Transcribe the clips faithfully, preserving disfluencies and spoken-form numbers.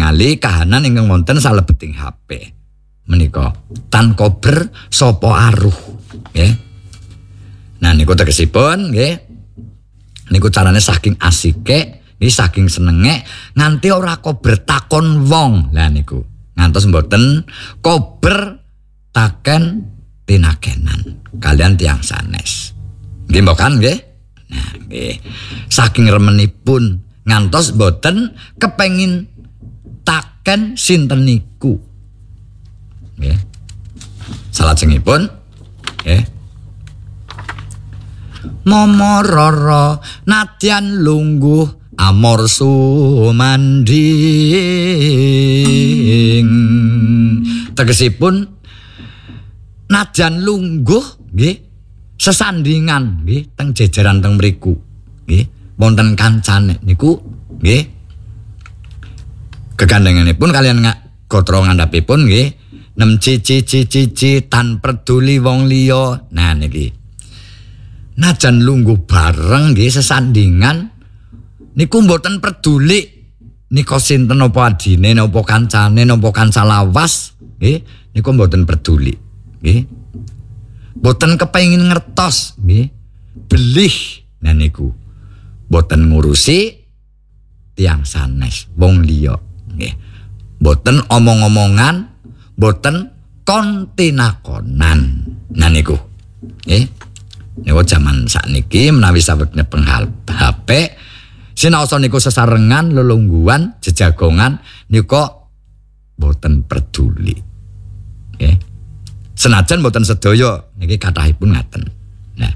ningali kahanan ingkang wonten salebeting H P. Menika tan kober sapa aruh nggih. Nah niku tegesipun nggih. Niku carane saking asike, iki saking senenge nganti ora kober takon wong. Lah niku ngantos mboten kober taken tinakenan kalian tiang sanes. Nggih mbokan nggih. Nah nggih. Saking remenipun ngantos mboten kepengin taken sinten niku. Nggih. Salajengipun nggih. Momororo nadyan lungguh amor sumanding. Tegesipun nadyan lungguh nggih sesandingan nggih teng jejeran teng mriku nggih wonten kancane niku nggih gegandhenganipun kalian gatra ngandhapipun nggih nem cici cici cici tan peduli wong liya. Nah niki najan lungguh bareng nggih sesandingan niku mboten peduli nika sinten apa adine napa kancane napa kanca lawas nggih niku mboten peduli nggih mboten kepengin ngertos nggih belih. Nah niku mboten ngurusi tiang sanes wong liya nggih mboten omong-omongan mboten kontinakonan. Nah niku nggih niku jaman sakniki menawi sawetene penghal H P sinaosa niku sesarengan lelungguhan jejagongan niku mboten peduli nggih. Senajan mboten sedaya niki kathahipun ngaten. Nah.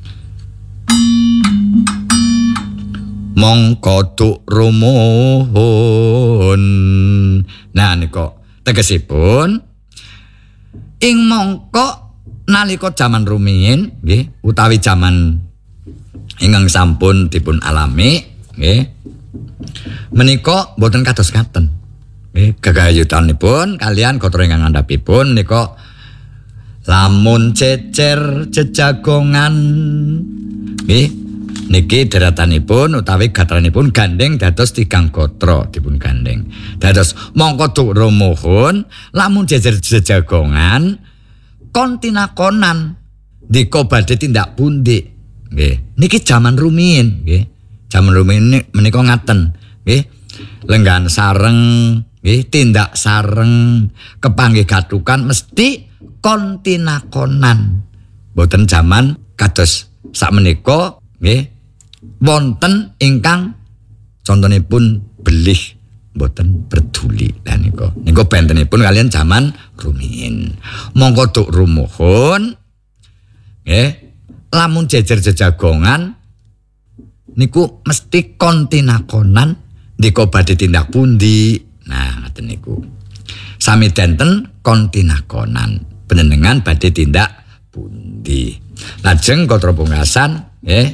Mongko tuk rumuhun. Nah niku tegesipun ing mongko nalika jaman rumiyin nggih utawi jaman ingkang sampun dipun alami nggih menika mboten kados ngaten nggih gegayutanipun kalian gatra ingkang ngandhapipun menika lamun cecer jejagongan nggih niki deratanipun utawi gatranipun gandeng dados tigang gatra dipun gandeng dados mongko tuk rumuhun lamun jejer jejagongan kontinakonan dika badhe tindak pundi nggih niki jaman rumiyin nggih jaman rumiyin menika ngaten nggih lenggan sareng nggih tindak sareng kepanggih gatukan mesti kontinakonan boten jaman kados sakmenika nggih wonten ingkang contonipun belih mboten peduli. Lah niku niku bentenipun kalian jaman rumiyin. Mongko tuk rumuhun nggih lamun jejer jejagongan niku mesti kontinakonan ndika badhe tindak pundi. Nah ngoten niku. Sami denten kontinakonan panjenengan badhe tindak pundi. Lajeng gatra pungkasan nggih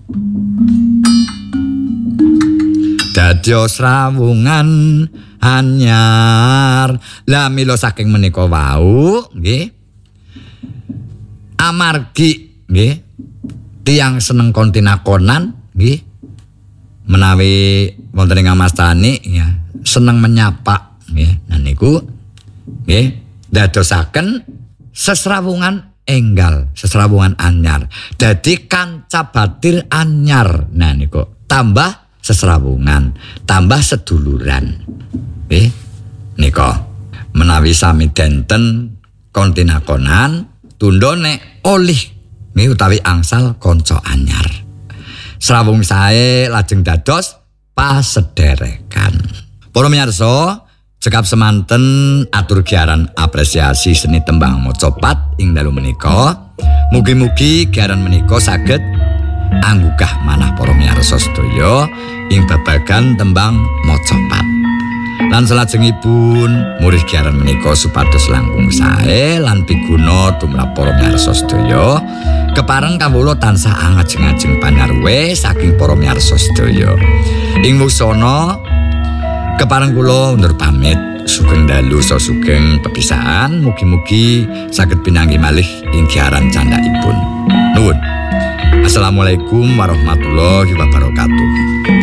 dadya srawungan anyar. Lah mila saking menika wau nggih amargi nggih tiyang seneng kontinakonan nggih menawi wonten ing mastani ya seneng menyapa nggih. Nah niku nggih dadosaken sesrawungan enggal, sesrawungan anyar. Dadi kanca batir anyar. Nah niku tambah sesrawungan, tambah seduluran. Nggih. Nika menawi sami denten kontinakonan tundone olih nggih utawi angsal kanca anyar. Srawung sae lajeng dados pasederekan. Para miyarsa, cekap semanten atur giaran apresiasi seni tembang mocopat ing dalu menika. Mugi-mugi giaran menika saged anggugah manah para miyarsa sedaya ing babagan tembang mocopat. Lan salajengipun murih giaran menika supados langkung sae lan piguna tumrap para miyarsa sedaya. Kepareng kawula tansah angajeng-ajeng panarwe saking para miyarsa sedaya. Ing wusana kepareng kula undur pamit sugeng dalu so sugeng pepisahan. Mugi-mugi saged pinanggih malih ing giaran candhaipun. Nuwun. Assalamualaikum warahmatullahi wabarakatuh.